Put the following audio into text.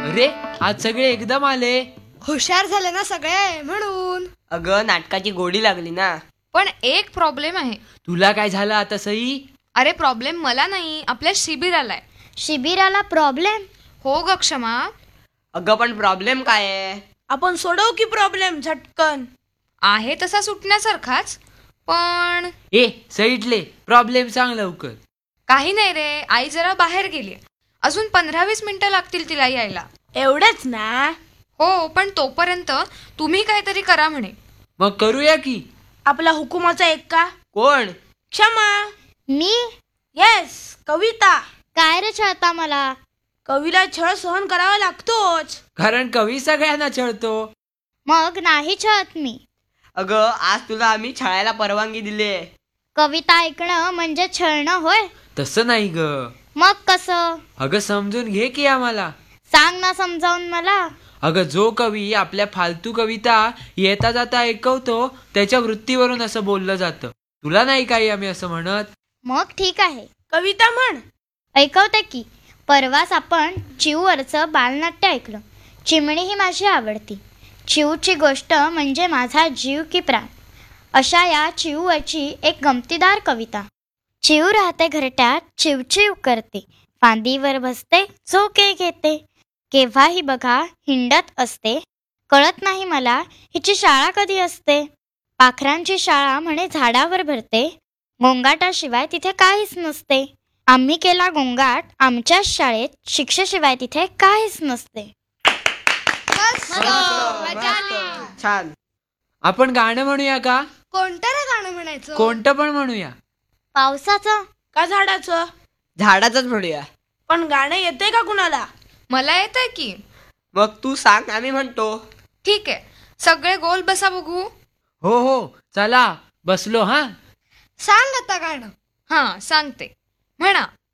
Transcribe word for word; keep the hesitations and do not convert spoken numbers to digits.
अरे आज सगळे एकदम आले. हुशार झाले ना सगळे म्हणून. अगं नाटकाची गोडी लागली ना. पण एक प्रॉब्लेम आहे. तुला काय झालं आता सई? अरे प्रॉब्लेम मला नाही, आपल्या शिबिराला. शिबिराला प्रॉब्लेम? हो ग क्षमा. अगं पण प्रॉब्लेम काय आहे? आपण सोडवू की प्रॉब्लेम झटकन. आहे तसा सुटण्यासारखाच, पण ए सईटले प्रॉब्लेम सांग लवकर. काही नाही रे, आई जरा बाहेर गेली. अजून पंधरा वीस मिनिटं लागतील तिला यायला. एवढेच ना? हो, पण तोपर्यंत तुम्ही काहीतरी करा म्हणे. मग करूया की. आपला हुकुमाचा एक का? कोण? क्षमा. मी? येस, कविता. काय रे छळता मला? कवीला छळ सहन करावा लागतोच. कारण कवी सगळ्यांना छळतो. मग नाही छळत मी. अगं आज तुला आम्ही छळायला परवानगी दिली. कविता ऐकणं म्हणजे छळणं होय? तसं नाही ग. मग कसं? अगं समजून घे की आम्हाला. सांग ना समजावून मला. अगं जो कवी आपल्या फालतू कविता येता जाता ऐकवतो त्याच्या वृत्तीवरून असं बोललं जातं. तुला नाही काही आम्ही असं म्हणत. मग ठीक आहे, कविता म्हण. ऐकवते की. परवाच आपण चिऊवरचं बालनाट्य ऐकलं. चिमणी ही माझी आवडती. चिऊची गोष्ट म्हणजे माझा जीव की प्राण. अशा या चिऊवरची एक गमतीदार कविता. चिऊ राहते घरट्यात, चिवचिव करते, फांदीवर बसते, झोके घेते. केव्हाही बघा हिंडत असते, कळत नाही मला हिची शाळा कधी असते. पाखरांची शाळा म्हणे झाडावर भरते, गोंगाटाशिवाय तिथे काहीच नसते. आम्ही केला गोंगाट आमच्याच शाळेत, शिक्षेशिवाय तिथे काहीच नसते. छान. आपण गाणं म्हणूया का? कोणतं रे गाणं म्हणायचं? कोणतं पण म्हणूया. पावसाचं का झाडाचं? झाडाचंच म्हणूया. पण गाणं येतंय का कुणाला? मला येतंय की. मग तू सांग, आम्ही म्हणतो. ठीक आहे, सगळे गोल बसा बघू. हो हो चला बसलो. हा सांग आता गाणं. हां सांगते. म्हणा.